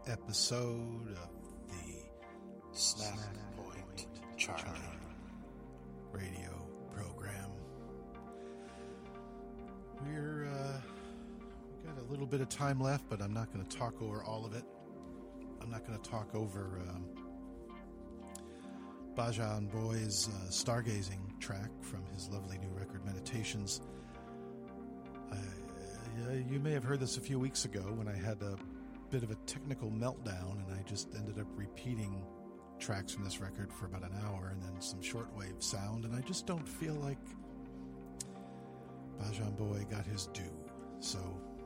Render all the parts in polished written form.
episode of the Snap Point Charlie radio program. We've got a little bit of time left, but I'm not going to talk over all of it. I'm not going to talk over Bajan Boy's stargazing track from his lovely new record, Meditations. You may have heard this a few weeks ago when I had a bit of a technical meltdown and I just ended up repeating tracks from this record for about an hour and then some shortwave sound, and I just don't feel like Bajan Boy got his due. So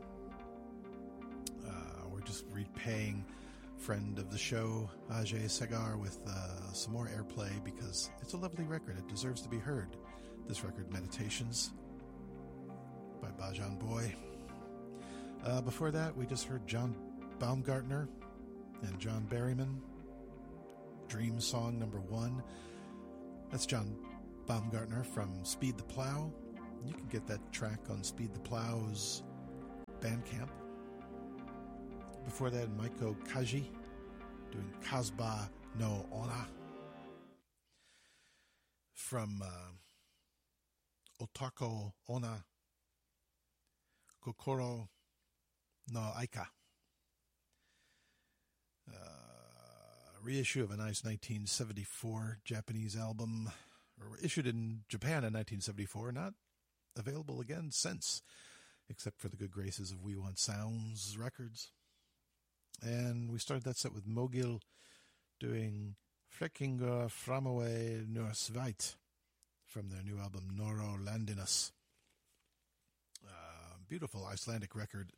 we're just repaying friend of the show, Ajay Segar, with some more airplay because it's a lovely record. It deserves to be heard. This record, Meditations, by Bajan Boy. Before that, we just heard John Baumgartner and John Berryman, Dream Song number 1. That's John Baumgartner from Speed the Plow. You can get that track on Speed the Plow's Bandcamp. Before that, Maiko Kaji doing Kasba no Ona from Otako Ona Kokoro no Aika. Reissue of a nice 1974 Japanese album, or issued in Japan in 1974, not available again since, except for the good graces of We Want Sounds Records. And we started that set with Mogil doing Fleckingur Framoe nur Sveit from their new album Noro Landinus. Beautiful Icelandic record,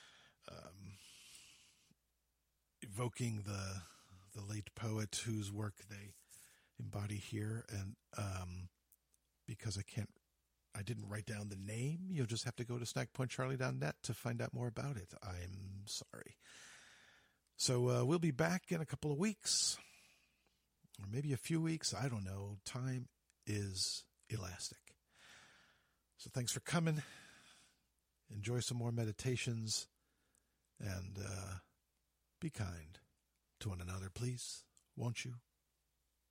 evoking the late poet whose work they embody here. And because I didn't write down the name, you'll just have to go to snackpointcharlie.net to find out more about it. I'm sorry. So we'll be back in a couple of weeks, or maybe a few weeks. I don't know. Time is elastic. So thanks for coming. Enjoy some more meditations, and be kind to one another, please, won't you?